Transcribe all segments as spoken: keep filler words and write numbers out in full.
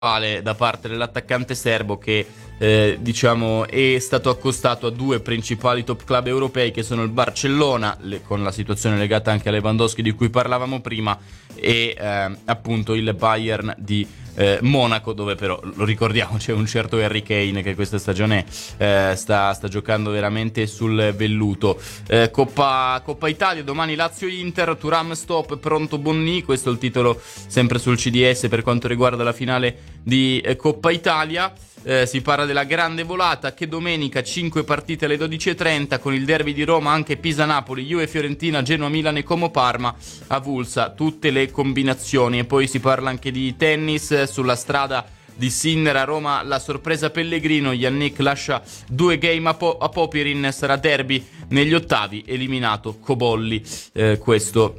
da parte dell'attaccante serbo che eh, diciamo è stato accostato a due principali top club europei che sono il Barcellona, le, con la situazione legata anche a Lewandowski di cui parlavamo prima, e eh, appunto il Bayern di eh, Monaco, dove però, lo ricordiamo, c'è un certo Harry Kane che questa stagione eh, sta, sta giocando veramente sul velluto. eh, Coppa, Coppa Italia, domani Lazio-Inter, Thuram stop, pronto Bonni, questo è il titolo sempre sul C D S per quanto riguarda la finale di eh, Coppa Italia. Eh, si parla della grande volata che domenica cinque partite alle dodici e trenta con il derby di Roma, anche Pisa-Napoli, Juve Fiorentina, Genoa-Milan e Como-Parma, avulsa tutte le combinazioni. E poi si parla anche di tennis, eh, sulla strada di Sinner a Roma la sorpresa Pellegrino, Yannick lascia due game a, po- a Popyrin, sarà derby negli ottavi, eliminato Cobolli. Eh, questo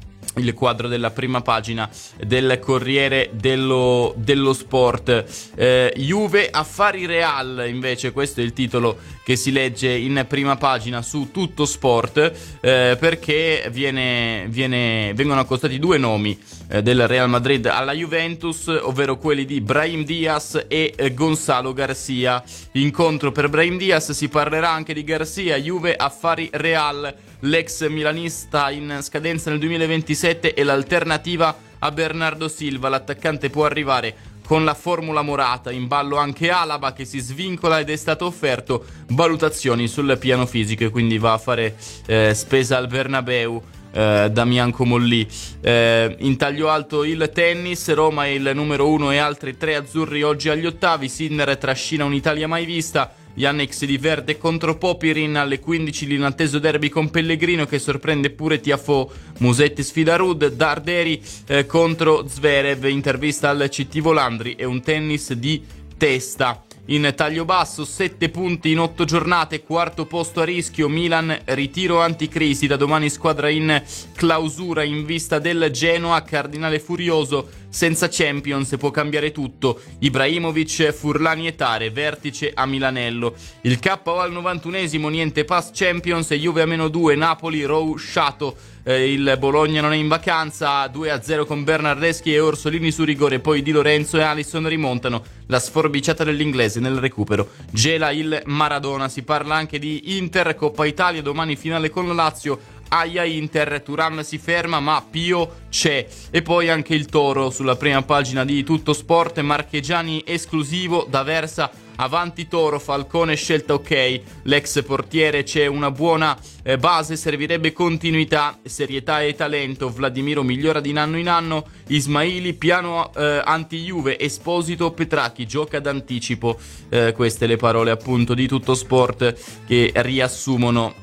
il quadro della prima pagina del Corriere dello, dello Sport. eh, Juve affari Real, invece questo è il titolo che si legge in prima pagina su Tutto Sport, eh, perché viene, viene, vengono accostati due nomi eh, del Real Madrid alla Juventus, ovvero quelli di Brahim Diaz e eh, Gonzalo Garcia. Incontro per Brahim Diaz, si parlerà anche di Garcia. Juve affari Real, l'ex milanista in scadenza nel duemilaventisette e l'alternativa a Bernardo Silva. L'attaccante può arrivare con la formula Morata, in ballo anche Alaba che si svincola ed è stato offerto valutazioni sul piano fisico e quindi va a fare eh, spesa al Bernabeu. Eh, Damian Comolli. Eh, in taglio alto il tennis, Roma è il numero uno e altri tre azzurri oggi agli ottavi. Sinner trascina un'Italia mai vista. Yannick si diverte contro Popyrin, alle quindici l'inatteso derby con Pellegrino che sorprende pure Tiafoe. Musetti sfida Rud, Darderi eh, contro Zverev, intervista al C T Volandri e un tennis di testa. In taglio basso, sette punti in otto giornate, quarto posto a rischio, Milan, ritiro anticrisi, da domani squadra in clausura in vista del Genoa, Cardinale furioso, senza Champions può cambiare tutto, Ibrahimovic, Furlani e Tare, vertice a Milanello. Il K O al novantunesimo, niente pass Champions, Juve a meno due, Napoli, rovesciato. Eh, il Bologna non è in vacanza, due a zero con Bernardeschi e Orsolini su rigore, poi Di Lorenzo e Alisson rimontano, la sforbiciata dell'inglese nel recupero gela il Maradona. Si parla anche di Inter, Coppa Italia, domani finale con la Lazio, aia Inter, Thuram si ferma ma Pio c'è. E poi anche il Toro sulla prima pagina di Tutto Sport, Marchegiani esclusivo, D'Aversa avanti Toro, Falcone scelta ok, l'ex portiere, c'è una buona eh, base, servirebbe continuità, serietà e talento, Vladimiro migliora di anno in anno, Ismaili piano eh, anti-Juve, Esposito, Petracchi gioca d'anticipo. Eh, queste le parole appunto di Tutto Sport che riassumono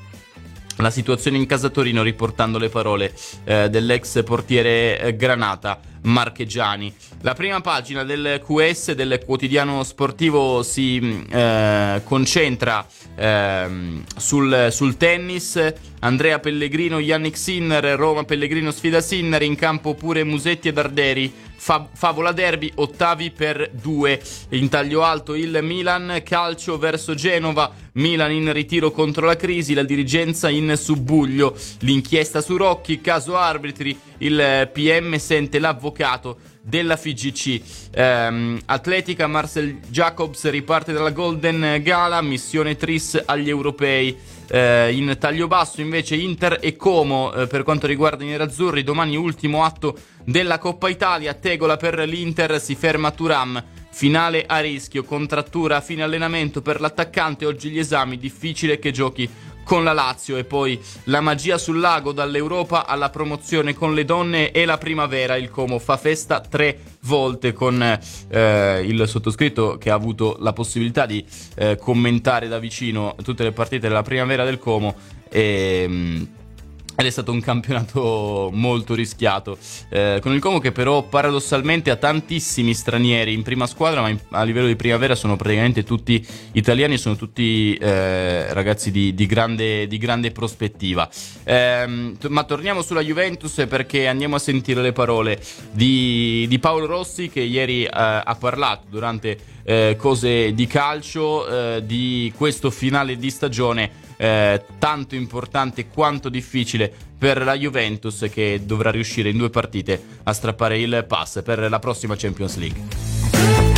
la situazione in casa Torino, riportando le parole eh, dell'ex portiere eh, Granata Marchegiani. La prima pagina del Q S, del quotidiano sportivo, si eh, concentra eh, sul, sul tennis. Andrea Pellegrino, Yannick Sinner, Roma Pellegrino sfida Sinner, in campo pure Musetti e Darderi, Fa- favola derby, ottavi per due. In taglio alto il Milan, calcio verso Genova, Milan in ritiro contro la crisi, la dirigenza in subbuglio, l'inchiesta su Rocchi, caso arbitri, il P M sente l'avvocato della F G C. ehm, Atletica, Marcel Jacobs riparte dalla Golden Gala, missione Tris agli europei. Eh, in taglio basso invece Inter e Como eh, per quanto riguarda i nerazzurri, domani ultimo atto della Coppa Italia, tegola per l'Inter, si ferma Thuram, finale a rischio, contrattura a fine allenamento per l'attaccante, oggi gli esami, difficile che giochi con la Lazio. E poi la magia sul lago, dall'Europa alla promozione con le donne e la primavera, il Como fa festa tre volte con eh, il sottoscritto che ha avuto la possibilità di eh, commentare da vicino tutte le partite della primavera del Como e... Mh, ed è stato un campionato molto rischiato, eh, con il Como che però paradossalmente ha tantissimi stranieri in prima squadra, ma in, a livello di primavera sono praticamente tutti italiani, sono tutti eh, ragazzi di, di, grande, di grande prospettiva. Eh, t- ma torniamo sulla Juventus, perché andiamo a sentire le parole di, di Paolo Rossi, che ieri eh, ha parlato durante eh, Cose di Calcio eh, di questo finale di stagione Eh, tanto importante quanto difficile per la Juventus, che dovrà riuscire in due partite a strappare il pass per la prossima Champions League.